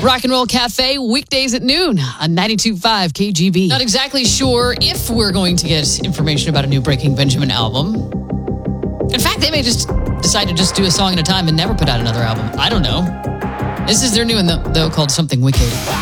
Rock and Roll Cafe, weekdays at noon on 92.5 KGB. Not exactly sure if we're going to get information about a new Breaking Benjamin album. In fact, they may just decide to just do a song at a time and never put out another album. I don't know. This is their new one, though, called Something Wicked.